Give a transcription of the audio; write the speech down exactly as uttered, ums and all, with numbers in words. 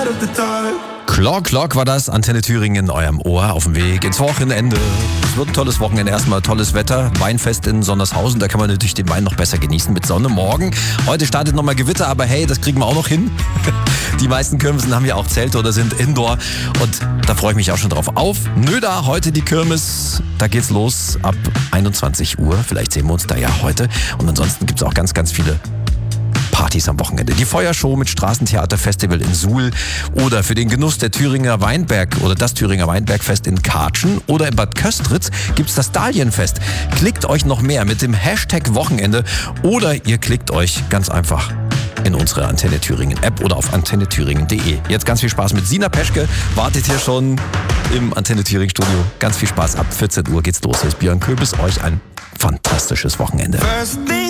Clock Clock war das, Antenne Thüringen in eurem Ohr auf dem Weg ins Wochenende. Es wird ein tolles Wochenende, erstmal tolles Wetter, Weinfest in Sondershausen, da kann man natürlich den Wein noch besser genießen mit Sonne morgen. Heute startet nochmal Gewitter, aber hey, das kriegen wir auch noch hin. Die meisten Kirmesen haben ja auch Zelte oder sind Indoor und da freue ich mich auch schon drauf. Auf Nöda, heute die Kirmes, da geht's los ab einundzwanzig Uhr, vielleicht sehen wir uns da ja heute und ansonsten gibt's auch ganz, ganz viele Partys am Wochenende. Die Feuershow mit Straßentheaterfestival in Suhl oder für den Genuss der Thüringer Weinberg oder das Thüringer Weinbergfest in Kartschen oder in Bad Köstritz gibt's das Dahlienfest. Klickt euch noch mehr mit dem Hashtag Wochenende oder ihr klickt euch ganz einfach in unsere Antenne Thüringen App oder auf antenne thüringen punkt de. Jetzt ganz viel Spaß mit Sina Peschke, wartet hier schon im Antenne Thüringen Studio. Ganz viel Spaß, ab vierzehn Uhr geht's los. Hier ist Björn Köbis, euch ein fantastisches Wochenende.